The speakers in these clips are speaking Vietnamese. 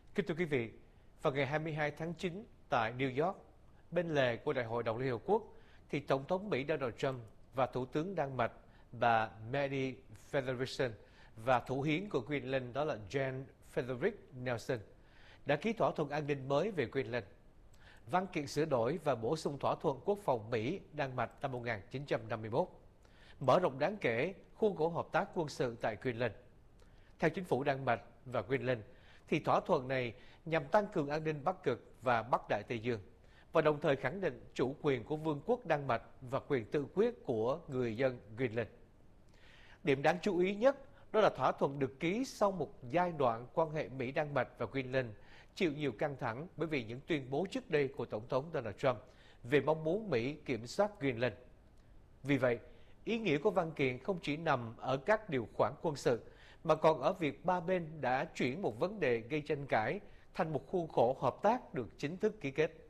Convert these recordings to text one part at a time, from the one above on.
Kính thưa quý vị, vào ngày 22 tháng 9 tại New York, bên lề của Đại hội đồng Liên Hợp Quốc, thì Tổng thống Mỹ Donald Trump và Thủ tướng Đan Mạch bà Mette Frederiksen và Thủ hiến của Greenland đó là Jens Frederik Nelson đã ký thỏa thuận an ninh mới về Greenland. Văn kiện sửa đổi và bổ sung thỏa thuận quốc phòng Mỹ-Đan Mạch năm 1951, mở rộng đáng kể khuôn khổ hợp tác quân sự tại Greenland. Theo chính phủ Đan Mạch và Greenland, thì thỏa thuận này nhằm tăng cường an ninh Bắc Cực và Bắc Đại Tây Dương, và đồng thời khẳng định chủ quyền của Vương quốc Đan Mạch và quyền tự quyết của người dân Greenland. Điểm đáng chú ý nhất đó là thỏa thuận được ký sau một giai đoạn quan hệ Mỹ-Đan Mạch và Greenland chịu nhiều căng thẳng bởi vì những tuyên bố trước đây của Tổng thống Donald Trump về mong muốn Mỹ kiểm soát Greenland. Vì vậy, ý nghĩa của văn kiện không chỉ nằm ở các điều khoản quân sự, mà còn ở việc ba bên đã chuyển một vấn đề gây tranh cãi thành một khuôn khổ hợp tác được chính thức ký kết.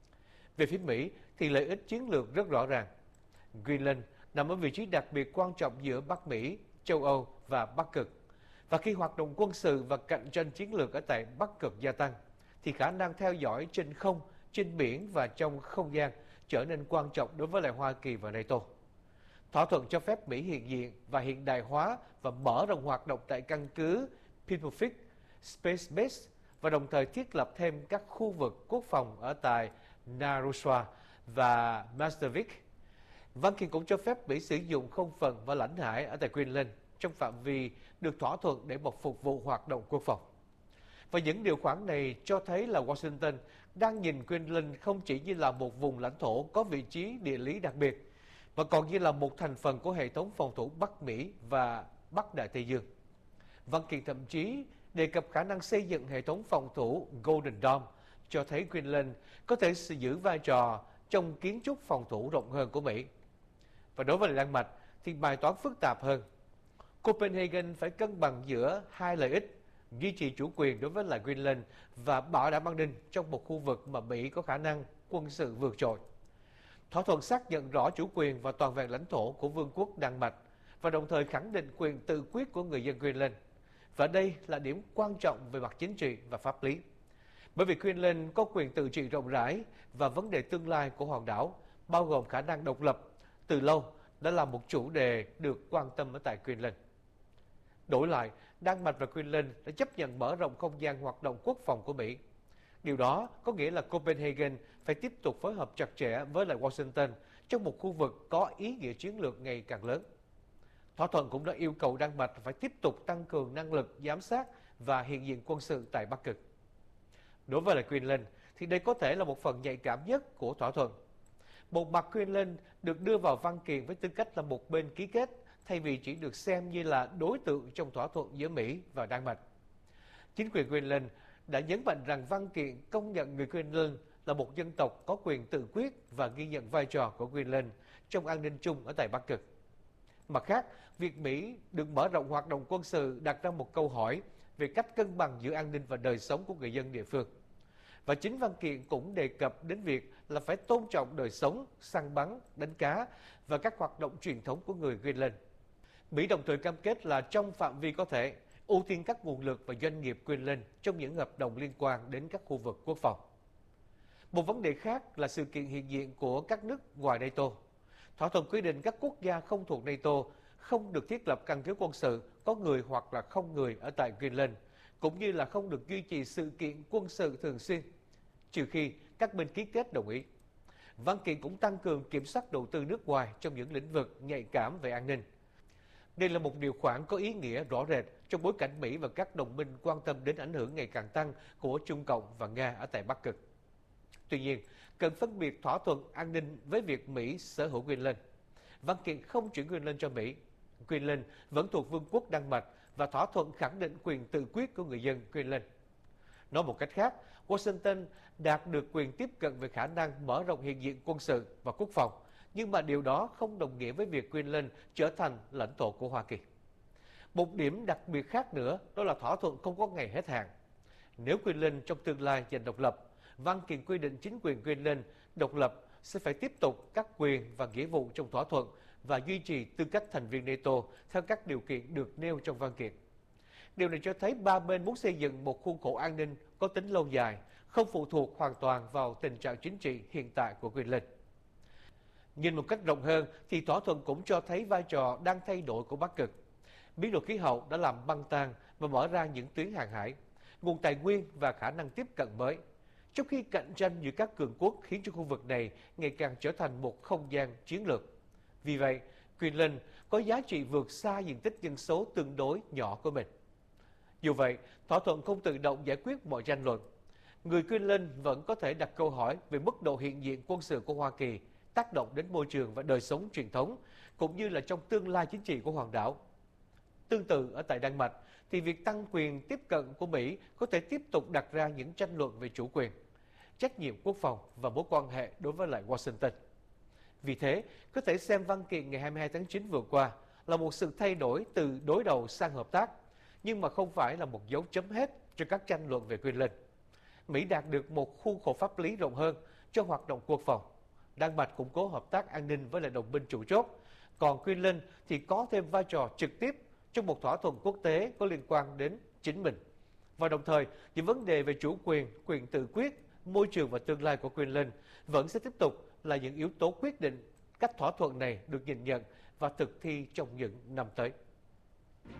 Về phía Mỹ thì lợi ích chiến lược rất rõ ràng. Greenland nằm ở vị trí đặc biệt quan trọng giữa Bắc Mỹ, châu Âu và Bắc Cực. Và khi hoạt động quân sự và cạnh tranh chiến lược ở tại Bắc Cực gia tăng, thì khả năng theo dõi trên không, trên biển và trong không gian trở nên quan trọng đối với lại Hoa Kỳ và NATO. Thỏa thuận cho phép Mỹ hiện diện và hiện đại hóa và mở rộng hoạt động tại căn cứ Peoplefic Space Base, và đồng thời thiết lập thêm các khu vực quốc phòng ở tại Naruswa và Mastervik. Văn kiện cũng cho phép Mỹ sử dụng không phận và lãnh hải ở tại Greenland trong phạm vi được thỏa thuận để phục vụ hoạt động quốc phòng. Và những điều khoản này cho thấy là Washington đang nhìn Greenland không chỉ như là một vùng lãnh thổ có vị trí địa lý đặc biệt, mà còn như là một thành phần của hệ thống phòng thủ Bắc Mỹ và Bắc Đại Tây Dương. Văn kiện thậm chí đề cập khả năng xây dựng hệ thống phòng thủ Golden Dome, cho thấy Greenland có thể giữ vai trò trong kiến trúc phòng thủ rộng hơn của Mỹ. Và đối với Đan Mạch thì bài toán phức tạp hơn. Copenhagen phải cân bằng giữa hai lợi ích: duy trì chủ quyền đối với lại Greenland và bảo đảm an ninh trong một khu vực mà Mỹ có khả năng quân sự vượt trội. Thỏa thuận xác nhận rõ chủ quyền và toàn vẹn lãnh thổ của Vương quốc Đan Mạch và đồng thời khẳng định quyền tự quyết của người dân Greenland. Và đây là điểm quan trọng về mặt chính trị và pháp lý. Bởi vì Greenland có quyền tự trị rộng rãi, và vấn đề tương lai của hòn đảo, bao gồm khả năng độc lập, từ lâu đã là một chủ đề được quan tâm ở tại Greenland. Đổi lại, Đan Mạch và Greenland đã chấp nhận mở rộng không gian hoạt động quốc phòng của Mỹ. Điều đó có nghĩa là Copenhagen phải tiếp tục phối hợp chặt chẽ với lại Washington trong một khu vực có ý nghĩa chiến lược ngày càng lớn. Thỏa thuận cũng đã yêu cầu Đan Mạch phải tiếp tục tăng cường năng lực giám sát và hiện diện quân sự tại Bắc Cực. Đối với lại Greenland thì đây có thể là một phần nhạy cảm nhất của thỏa thuận. Một mặt, Greenland được đưa vào văn kiện với tư cách là một bên ký kết, thay vì chỉ được xem như là đối tượng trong thỏa thuận giữa Mỹ và Đan Mạch. Chính quyền Greenland đã nhấn mạnh rằng văn kiện công nhận người Greenland là một dân tộc có quyền tự quyết và ghi nhận vai trò của Greenland trong an ninh chung ở tại Bắc Cực. Mặt khác, việc Mỹ được mở rộng hoạt động quân sự đặt ra một câu hỏi về cách cân bằng giữa an ninh và đời sống của người dân địa phương. Và chính văn kiện cũng đề cập đến việc là phải tôn trọng đời sống, săn bắn, đánh cá và các hoạt động truyền thống của người Greenland. Mỹ đồng thời cam kết là trong phạm vi có thể, ưu tiên các nguồn lực và doanh nghiệp Greenland trong những hợp đồng liên quan đến các khu vực quốc phòng. Một vấn đề khác là sự kiện hiện diện của các nước ngoài NATO. Thỏa thuận quy định các quốc gia không thuộc NATO không được thiết lập căn cứ quân sự có người hoặc là không người ở tại Greenland, cũng như là không được duy trì sự kiện quân sự thường xuyên, trừ khi các bên ký kết đồng ý. Văn kiện cũng tăng cường kiểm soát đầu tư nước ngoài trong những lĩnh vực nhạy cảm về an ninh. Đây là một điều khoản có ý nghĩa rõ rệt trong bối cảnh Mỹ và các đồng minh quan tâm đến ảnh hưởng ngày càng tăng của Trung Cộng và Nga ở tại Bắc Cực. Tuy nhiên, cần phân biệt thỏa thuận an ninh với việc Mỹ sở hữu Greenland. Văn kiện không chuyển Greenland cho Mỹ. Greenland vẫn thuộc Vương quốc Đan Mạch, và thỏa thuận khẳng định quyền tự quyết của người dân Greenland. Nói một cách khác, Washington đạt được quyền tiếp cận về khả năng mở rộng hiện diện quân sự và quốc phòng, nhưng mà điều đó không đồng nghĩa với việc Greenland trở thành lãnh thổ của Hoa Kỳ. Một điểm đặc biệt khác nữa đó là thỏa thuận không có ngày hết hạn. Nếu Greenland trong tương lai giành độc lập, văn kiện quy định chính quyền Greenland độc lập sẽ phải tiếp tục các quyền và nghĩa vụ trong thỏa thuận và duy trì tư cách thành viên NATO theo các điều kiện được nêu trong văn kiện. Điều này cho thấy ba bên muốn xây dựng một khuôn khổ an ninh có tính lâu dài, không phụ thuộc hoàn toàn vào tình trạng chính trị hiện tại của Greenland. Nhìn một cách rộng hơn thì thỏa thuận cũng cho thấy vai trò đang thay đổi của Bắc Cực. Biến đổi khí hậu đã làm băng tan và mở ra những tuyến hàng hải, nguồn tài nguyên và khả năng tiếp cận mới, trong khi cạnh tranh giữa các cường quốc khiến cho khu vực này ngày càng trở thành một không gian chiến lược. Vì vậy, Greenland có giá trị vượt xa diện tích dân số tương đối nhỏ của mình. Dù vậy, thỏa thuận không tự động giải quyết mọi tranh luận. Người Greenland vẫn có thể đặt câu hỏi về mức độ hiện diện quân sự của Hoa Kỳ, tác động đến môi trường và đời sống truyền thống, cũng như là trong tương lai chính trị của hòn đảo. Tương tự ở tại Đan Mạch, thì việc tăng quyền tiếp cận của Mỹ có thể tiếp tục đặt ra những tranh luận về chủ quyền, trách nhiệm quốc phòng và mối quan hệ đối với lại Washington. Vì thế, có thể xem văn kiện ngày 22 tháng 9 vừa qua là một sự thay đổi từ đối đầu sang hợp tác, nhưng mà không phải là một dấu chấm hết cho các tranh luận về Greenland. Mỹ đạt được một khuôn khổ pháp lý rộng hơn cho hoạt động quốc phòng. Đan Mạch củng cố hợp tác an ninh với lại đồng minh chủ chốt, còn Greenland thì có thêm vai trò trực tiếp trong một thỏa thuận quốc tế có liên quan đến chính mình. Và đồng thời, những vấn đề về chủ quyền, quyền tự quyết, môi trường và tương lai của Greenland vẫn sẽ tiếp tục là những yếu tố quyết định cách thỏa thuận này được nhìn nhận và thực thi trong những năm tới.